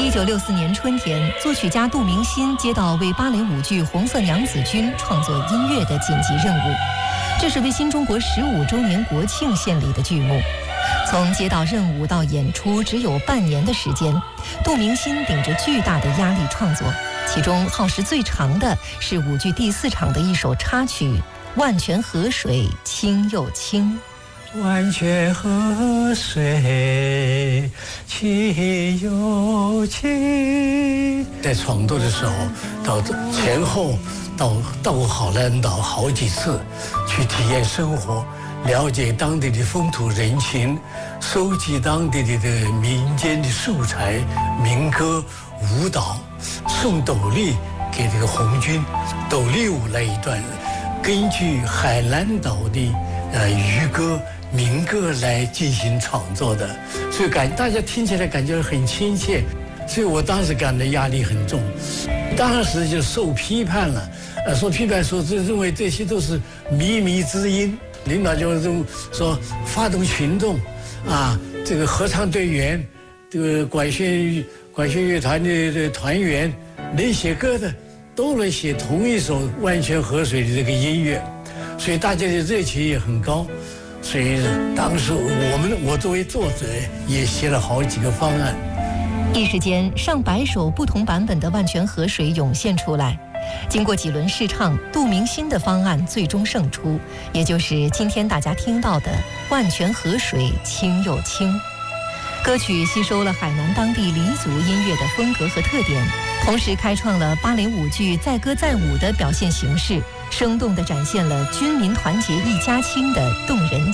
1964年春天，作曲家杜明新接到为芭蕾舞剧《红色娘子军》创作音乐的紧急任务，这是为新中国15周年国庆献礼的剧目。从接到任务到演出只有半年的时间，杜明新顶着巨大的压力创作，其中耗时最长的是舞剧第4场的一首插曲《万泉河水清又清》。 万泉河水清又清。在创作的时候，到前后到好兰岛好几次，去体验生活，了解当地的风土人情，收集当地的民间的素材、民歌、舞蹈，送斗笠给这个红军，斗笠舞那一段，根据海南岛的渔歌、民歌来进行创作的，所以大家听起来感觉很亲切，所以我当时感到压力很重，当时就受批判了，受批判说认为这些都是靡靡之音，领导就说发动群众，这个合唱队员，这个管弦乐团的团员，能写歌的都能写同一首《万泉河水》的这个音乐，所以大家的热情也很高。所以当时我作为作者也写了好几个方案。 一时间，上百首不同版本的《万泉河水》涌现出来。经过几轮试唱，杜明新的方案最终胜出，也就是今天大家听到的《万泉河水清又清》。歌曲吸收了海南当地黎族音乐的风格和特点，同时开创了芭蕾舞剧载歌载舞的表现形式，生动地展现了军民团结一家亲的动人